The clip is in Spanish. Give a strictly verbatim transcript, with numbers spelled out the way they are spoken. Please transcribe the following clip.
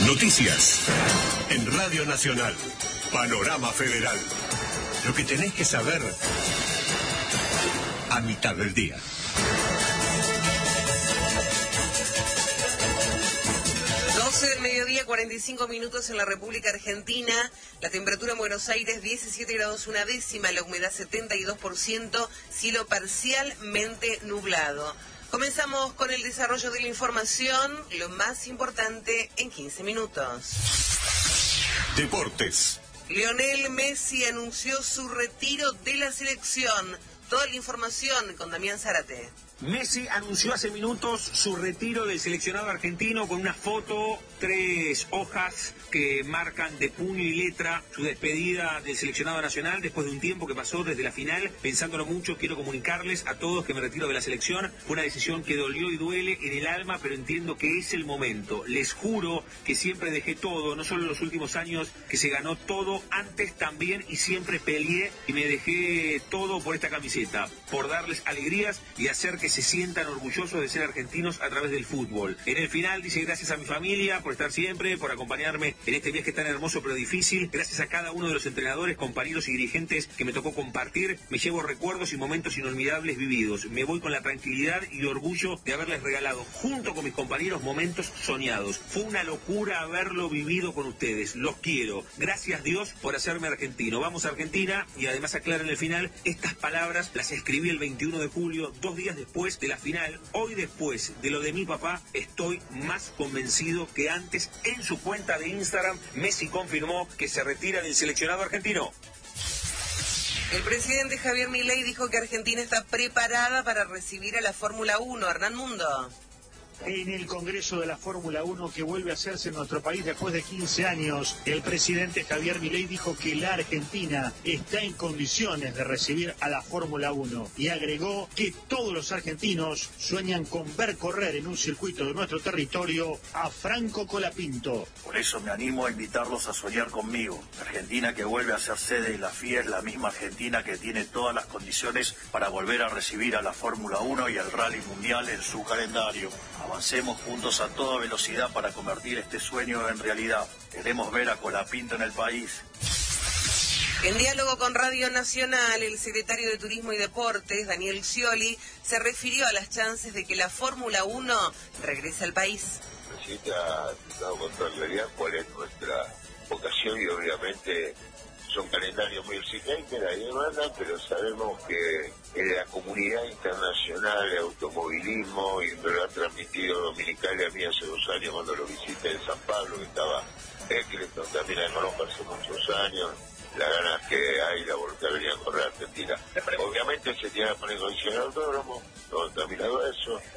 Noticias en Radio Nacional. Panorama Federal. Lo que tenés que saber a mitad del día. doce del mediodía, cuarenta y cinco minutos en la República Argentina. La temperatura en Buenos Aires, diecisiete grados una décima. La humedad, setenta y dos por ciento. Cielo parcialmente nublado. Comenzamos con el desarrollo de la información. Lo más importante en quince minutos. Deportes. Lionel Messi anunció su retiro de la selección. Toda la información con Damián Zárate. Messi anunció hace minutos su retiro del seleccionado argentino con una foto, tres hojas que marcan de puño y letra su despedida del seleccionado nacional después de un tiempo que pasó desde la final. Pensándolo mucho, quiero comunicarles a todos que me retiro de la selección. Fue una decisión que dolió y duele en el alma, pero entiendo que es el momento. Les juro que siempre dejé todo, no solo en los últimos años que se ganó todo, antes también y siempre peleé y me dejé todo por esta camiseta, por darles alegrías y hacer que se sientan orgullosos de ser argentinos a través del fútbol. En el final dice gracias a mi familia por estar siempre, por acompañarme en este viaje tan hermoso pero difícil. Gracias a cada uno de los entrenadores, compañeros y dirigentes que me tocó compartir. Me llevo recuerdos y momentos inolvidables vividos. Me voy con la tranquilidad y el orgullo de haberles regalado junto con mis compañeros momentos soñados. Fue una locura haberlo vivido con ustedes. Los quiero. Gracias Dios por hacerme argentino. Vamos a Argentina. Y además aclara en el final, estas palabras las escribí el veintiuno de julio, dos días después de la final. Hoy, después de lo de mi papá, estoy más convencido que antes. En su cuenta de Instagram, Messi confirmó que se retira del seleccionado argentino. El presidente Javier Milei dijo que Argentina está preparada para recibir a la Fórmula uno. Hernán Mundo. En el Congreso de la Fórmula uno que vuelve a hacerse en nuestro país después de quince años, el presidente Javier Milei dijo que la Argentina está en condiciones de recibir a la Fórmula uno y agregó que todos los argentinos sueñan con ver correr en un circuito de nuestro territorio a Franco Colapinto. Por eso me animo a invitarlos a soñar conmigo. Argentina que vuelve a ser sede de la F I A es la misma Argentina que tiene todas las condiciones para volver a recibir a la Fórmula uno y al Rally Mundial en su calendario. Avancemos juntos a toda velocidad para convertir este sueño en realidad. Queremos ver a Colapinto en el país. En diálogo con Radio Nacional, el secretario de Turismo y Deportes, Daniel Scioli, se refirió a las chances de que la Fórmula uno regrese al país. Presidente ha dado con toda claridad cuál es nuestra vocación y obviamente son calendarios muy exigentes, la demanda, pero sabemos que en la comunidad internacional de automovilismo, y me lo ha transmitido Dominicale a mí hace dos años cuando lo visité en San Pablo, que estaba Eccleston, también la conozco hace muchos años, las ganas que hay, la voluntad de venir a correr a Argentina. Obviamente se tiene que poner condiciones al autódromo, no está mirado a eso.